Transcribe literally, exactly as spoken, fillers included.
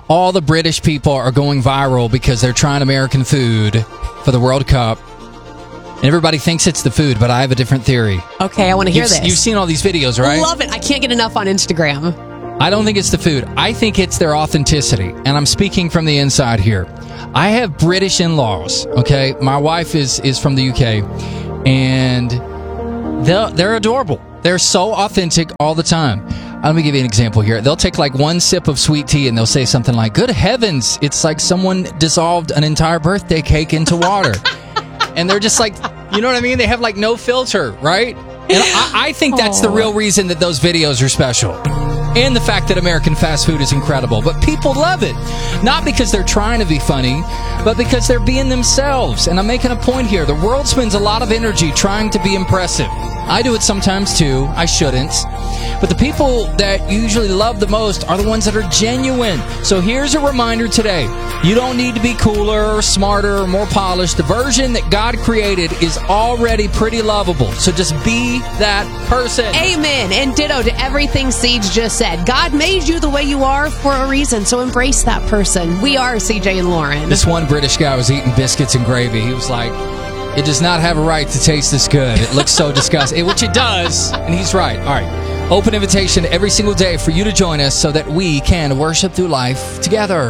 all the British people are going viral because they're trying American food for the World Cup. And everybody thinks it's the food, but I have a different theory. Okay, I want to hear you've, this. You've seen all these videos, right? Love it. I can't get enough on Instagram. I don't think it's the food. I think it's their authenticity. And I'm speaking from the inside here. I have British in-laws, okay? My wife is, is from the U K, and they're, they're adorable. They're so authentic all the time. Let me give you an example here. They'll take like one sip of sweet tea and they'll say something like, good heavens, it's like someone dissolved an entire birthday cake into water. And they're just like, you know what I mean? They have like no filter, right? And I, I think that's the real reason that those videos are special. And the fact that American fast food is incredible. But people love it. Not because they're trying to be funny, but because they're being themselves. And I'm making a point here. The world spends a lot of energy trying to be impressive. I do it sometimes too. I shouldn't. But the people that usually love the most are the ones that are genuine. So here's a reminder today. You don't need to be cooler or smarter or more polished. The version that God created is already pretty lovable. So just be that person. Amen. And ditto to everything Siege just said. God made you the way you are for a reason. So embrace that person. We are C J and Lauren. This one British guy was eating biscuits and gravy. He was like, it does not have a right to taste this good. It looks so disgusting, which it does. And he's right. All right. Open invitation every single day for you to join us so that we can worship through life together.